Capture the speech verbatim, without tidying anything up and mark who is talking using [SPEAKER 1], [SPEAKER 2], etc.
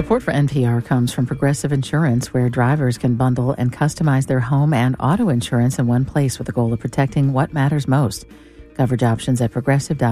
[SPEAKER 1] Support for N P R comes from Progressive Insurance, where drivers can bundle and customize their home and auto insurance in one place with the goal of protecting what matters most. Coverage options at progressive dot com.